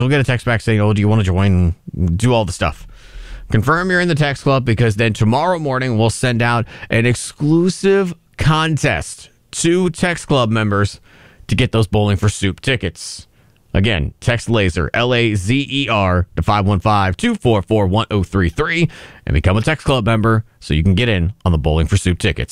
You'll get a text back saying, oh, do you want to join? Do all the stuff. Confirm you're in the text club, because then tomorrow morning we'll send out an exclusive contest to text club members to get those Bowling for Soup tickets. Again, text LASER, LAZER, to 515-244-1033 and become a text club member so you can get in on the Bowling for Soup tickets.